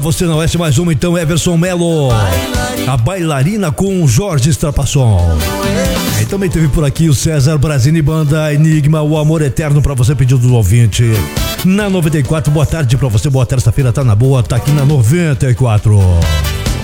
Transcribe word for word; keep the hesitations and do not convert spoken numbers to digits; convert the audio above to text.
você na Oeste, mais uma então, Everson Melo, a bailarina com Jorge Strapasson. Aí também teve por aqui o César Brazini Banda, Enigma, o Amor Eterno pra você, pedido do ouvinte. Na noventa e quatro, boa tarde pra você, boa terça-feira, tá na boa, tá aqui na noventa e quatro.